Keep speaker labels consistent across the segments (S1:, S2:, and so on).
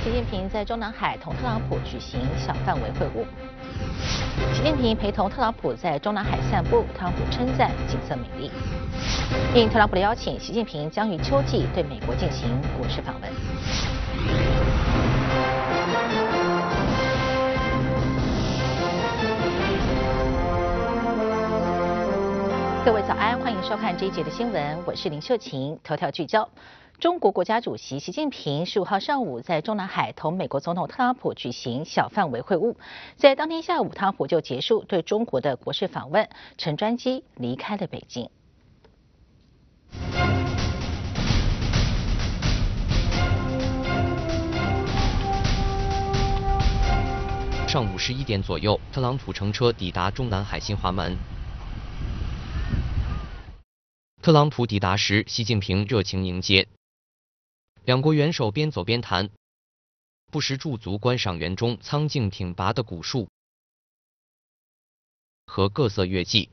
S1: 习近平在中南海同特朗普举行小范围会晤。习近平陪同特朗普在中南海散步，特朗普称赞景色美丽。应特朗普的邀请，习近平将于秋季对美国进行国事访问。各位早安，欢迎收看这一节的新闻，我是林秀琴。头条聚焦：中国国家主席习近平15号上午在中南海同美国总统特朗普举行小范围会晤，在当天下午，特朗普就结束对中国的国事访问，乘专机离开了北京。
S2: 上午11点左右，特朗普乘车抵达中南海新华门。特朗普抵达时，习近平热情迎接，两国元首边走边谈，不时驻足观赏园中苍劲挺拔的古树和各色乐器。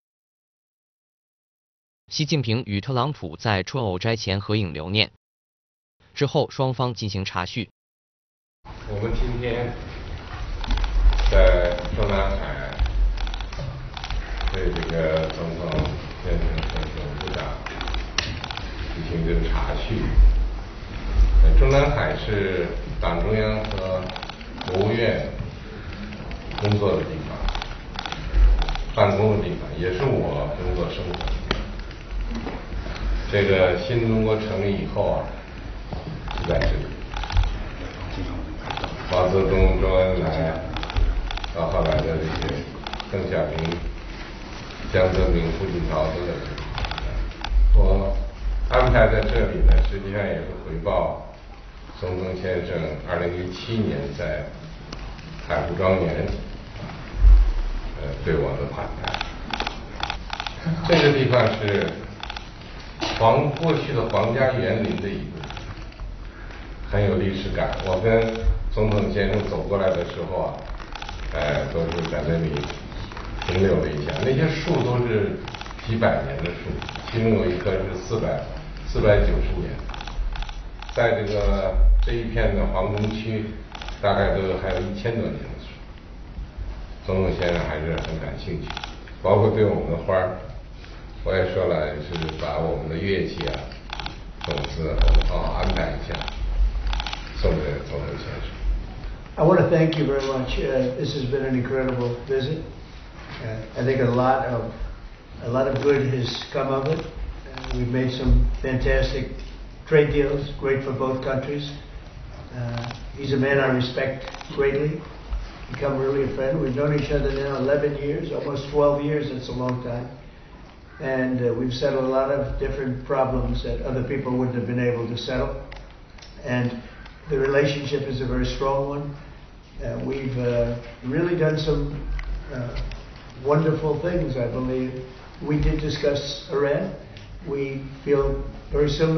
S2: 习近平与特朗普在春藕斋前合影留念，之后双方进行茶叙。
S3: 我们今天在中南海对这个总统先生和总部长进行这个茶叙。中南海是党中央和国务院工作的地方，办公的地方，也是我工作生活的地方。这个新中国成立以后啊，就在这里。毛泽东、周恩来，到后来的这些邓小平、江泽民、胡锦涛都在这里。我安排在这里呢，实际上也是回报孙中先生2017年在海湖庄园对我的款待。这个地方是过去的皇家园林的一部分，很有历史感。我跟总统先生走过来的时候啊，都是在那里停留了一下。那些树都是几百年的树，其中有一棵是490年。在这一片的皇宫区，大概都还有1000多年的树。总统先生还是很感兴趣，包括对我们的花儿，我也说了，是把我们的乐器啊、种子我们好好安排一下，送给总统先生。
S4: I want to thank you very much. This has been an incredible visit. I think a lot of good has come of it. We've made some fantastic trade deals, great for both countries. He's a man I respect greatly. Become really a friend. We've known each other now 11 years, almost 12 years. That's a long time. And we've settled a lot of different problems that other people wouldn't have been able to settle. And the relationship is a very strong one. We've really done some wonderful things, I believe. We did discuss Iran. We feel very similar